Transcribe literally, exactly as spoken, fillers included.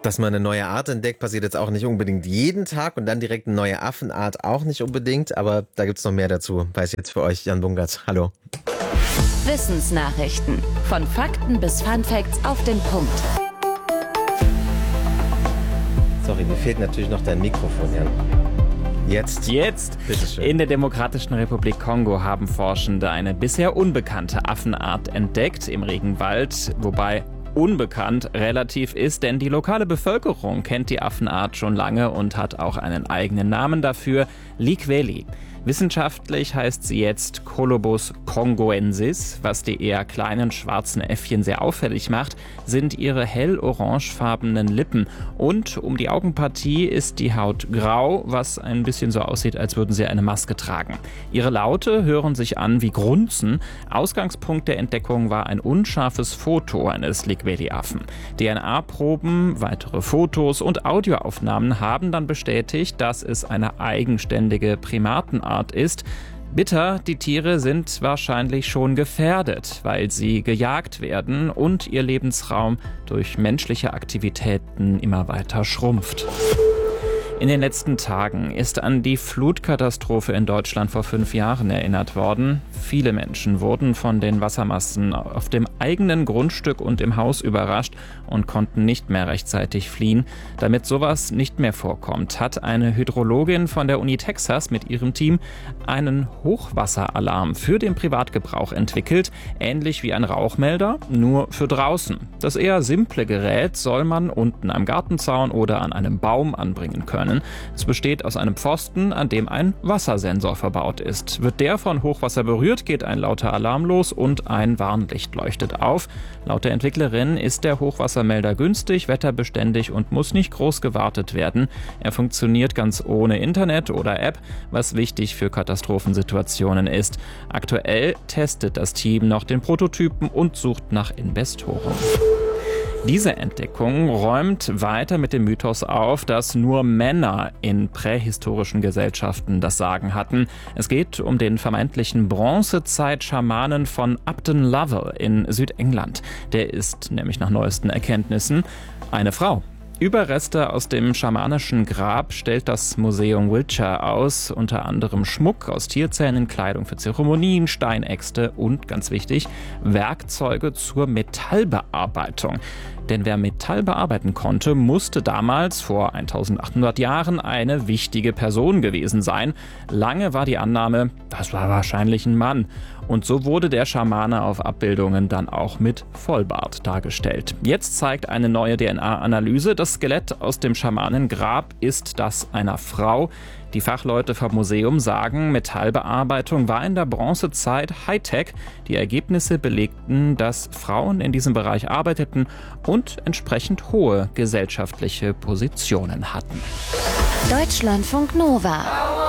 Dass man eine neue Art entdeckt, passiert jetzt auch nicht unbedingt jeden Tag und dann direkt eine neue Affenart auch nicht unbedingt, aber da gibt's noch mehr dazu. Weiß jetzt für euch Jan Bungert. Hallo. Wissensnachrichten. Von Fakten bis Funfacts auf den Punkt. Sorry, mir fehlt natürlich noch dein Mikrofon, Jan. Jetzt. Jetzt. Bitteschön. In der Demokratischen Republik Kongo haben Forschende eine bisher unbekannte Affenart entdeckt im Regenwald, wobei unbekannt relativ ist, denn die lokale Bevölkerung kennt die Affenart schon lange und hat auch einen eigenen Namen dafür, Likweli. Wissenschaftlich heißt sie jetzt Colobus congoensis. Was die eher kleinen schwarzen Äffchen sehr auffällig macht, sind ihre hell-orangefarbenen Lippen. Und um die Augenpartie ist die Haut grau, was ein bisschen so aussieht, als würden sie eine Maske tragen. Ihre Laute hören sich an wie Grunzen. Ausgangspunkt der Entdeckung war ein unscharfes Foto eines Likweli-Affen. D N A-Proben, weitere Fotos und Audioaufnahmen haben dann bestätigt, dass es eine eigenständige Primatenart ist. Bitter, die Tiere sind wahrscheinlich schon gefährdet, weil sie gejagt werden und ihr Lebensraum durch menschliche Aktivitäten immer weiter schrumpft. In den letzten Tagen ist an die Flutkatastrophe in Deutschland vor fünf Jahren erinnert worden. Viele Menschen wurden von den Wassermassen auf dem eigenen Grundstück und im Haus überrascht und konnten nicht mehr rechtzeitig fliehen. Damit sowas nicht mehr vorkommt, hat eine Hydrologin von der Uni Texas mit ihrem Team einen Hochwasseralarm für den Privatgebrauch entwickelt, ähnlich wie ein Rauchmelder, nur für draußen. Das eher simple Gerät soll man unten am Gartenzaun oder an einem Baum anbringen können. Es besteht aus einem Pfosten, an dem ein Wassersensor verbaut ist. Wird der von Hochwasser berührt, geht ein lauter Alarm los und ein Warnlicht leuchtet auf. Laut der Entwicklerin ist der Hochwassermelder günstig, wetterbeständig und muss nicht groß gewartet werden. Er funktioniert ganz ohne Internet oder App, was wichtig für Katastrophensituationen ist. Aktuell testet das Team noch den Prototypen und sucht nach Investoren. Diese Entdeckung räumt weiter mit dem Mythos auf, dass nur Männer in prähistorischen Gesellschaften das Sagen hatten. Es geht um den vermeintlichen Bronzezeit-Schamanen von Upton Lovell in Südengland. Der ist nämlich nach neuesten Erkenntnissen eine Frau. Überreste aus dem schamanischen Grab stellt das Museum Wiltshire aus, unter anderem Schmuck aus Tierzähnen, Kleidung für Zeremonien, Steinäxte und, ganz wichtig, Werkzeuge zur Metallbearbeitung. Denn wer Metall bearbeiten konnte, musste damals vor eintausendachthundert Jahren eine wichtige Person gewesen sein. Lange war die Annahme, das war wahrscheinlich ein Mann. Und so wurde der Schamane auf Abbildungen dann auch mit Vollbart dargestellt. Jetzt zeigt eine neue D N A-Analyse, das Skelett aus dem Schamanengrab ist das einer Frau. Die Fachleute vom Museum sagen, Metallbearbeitung war in der Bronzezeit Hightech. Die Ergebnisse belegten, dass Frauen in diesem Bereich arbeiteten und entsprechend hohe gesellschaftliche Positionen hatten. Deutschlandfunk Nova.